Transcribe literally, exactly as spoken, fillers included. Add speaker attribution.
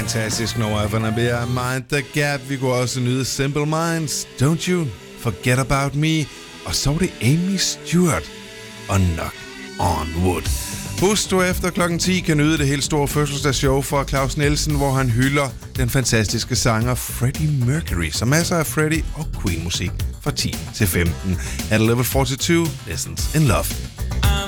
Speaker 1: fantastisk nummer af Van Abia. Mind the Gap. Vi kunne også nyde Simple Minds, Don't You Forget About Me. Og så var det Amy Stewart og Knock on Wood. Husk, du efter klokken ti kan nyde det helt store fødselsdagsshow for Claus Nielsen, hvor han hylder den fantastiske sanger Freddie Mercury. Så masser af Freddie og Queen musik fra ti til femten. At level forty-two, Lessons in Love.